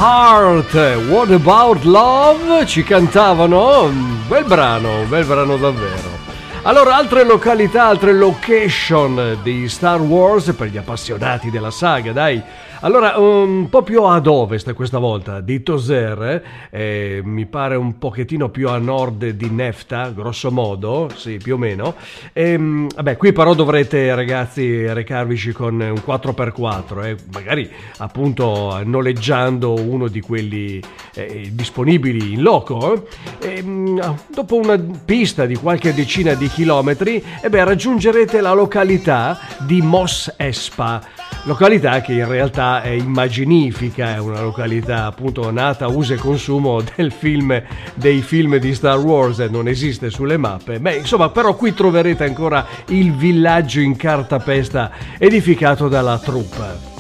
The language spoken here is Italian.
Heart, What About Love, ci cantavano, bel brano davvero. Allora, altre località, altre location di Star Wars per gli appassionati della saga, dai. Allora, un po' più ad ovest questa volta di Tozer, mi pare un pochettino più a nord di Nefta, grosso modo, sì, più o meno. Vabbè, qui però dovrete, ragazzi, recarvici con un 4x4, magari appunto noleggiando uno di quelli disponibili in loco. Dopo una pista di qualche decina di chilometri, raggiungerete la località di Mos Espa. Località che in realtà è immaginifica, è una località appunto nata uso e consumo dei film di Star Wars, non esiste sulle mappe. Insomma, però qui troverete ancora il villaggio in cartapesta edificato dalla troupe.